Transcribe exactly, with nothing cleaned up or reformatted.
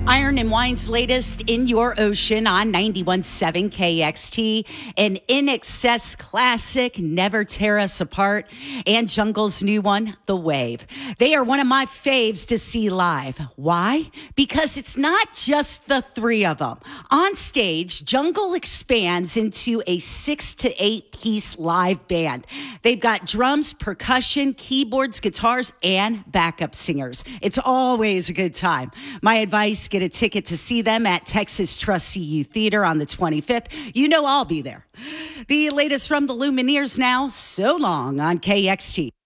Iron and Wine's latest In Your Ocean on ninety-one point seven K X T, an In Excess classic, Never Tear Us Apart, and Jungle's new one, The Wave. They are one of my faves to see live. Why? Because it's not just the three of them. On stage, Jungle expands into a six to eight piece live band. They've got drums, percussion, keyboards, guitars, and backup singers. It's always a good time. My advice, get a ticket to see them at Texas Trust C U Theater on the twenty-fifth. You know I'll be there. The latest from the Lumineers now. So long on K X T.